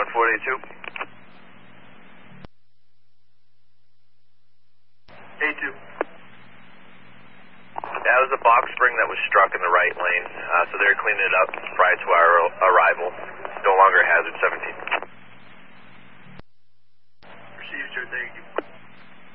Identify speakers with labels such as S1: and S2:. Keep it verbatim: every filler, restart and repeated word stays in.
S1: Ford A two. A two. That was a box spring that was struck in the right lane, uh, so they're cleaning it up prior to our arrival. No longer